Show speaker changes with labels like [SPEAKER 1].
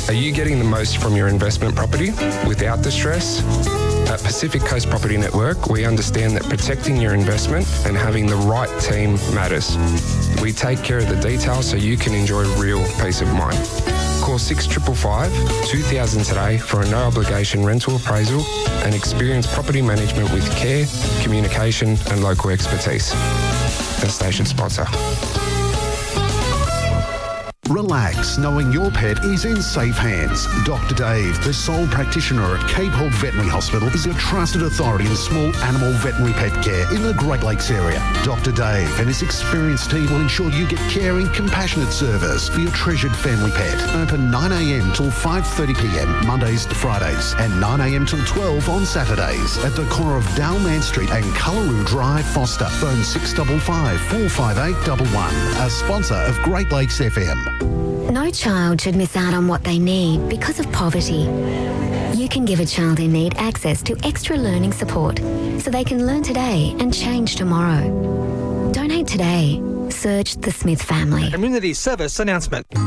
[SPEAKER 1] Are you getting the most from your investment property without the stress? At Pacific Coast Property Network, we understand that protecting your investment and having the right team matters. We take care of the details so you can enjoy real peace of mind. Call 6555 2000 today for a no-obligation rental appraisal and experience property management with care, communication and local expertise. The station sponsor.
[SPEAKER 2] Relax knowing your pet is in safe hands. Dr. Dave, the sole practitioner at Cape Hope Veterinary Hospital, is a trusted authority in small animal veterinary pet care in the Great Lakes area. Dr. Dave and his experienced team will ensure you get caring, compassionate service for your treasured family pet. Open 9am till 5:30pm, Mondays to Fridays, and 9am till 12 on Saturdays at the corner of Dowman Street and Cullaroo Drive, Foster. Phone 655 45811, a sponsor of Great Lakes FM.
[SPEAKER 3] No child should miss out on what they need because of poverty. You can give a child in need access to extra learning support so they can learn today and change tomorrow. Donate today. Search the Smith family.
[SPEAKER 4] Community service announcement.